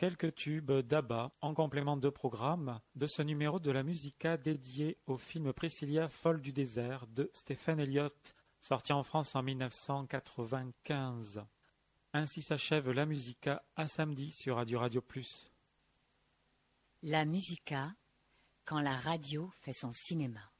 quelques tubes d'ABBA en complément de programme de ce numéro de la Musica dédié au film Priscilla, folle du désert de Stephen Elliott, sorti en France en 1995. Ainsi s'achève la Musica, à samedi sur Radio Plus. La Musica, quand la radio fait son cinéma.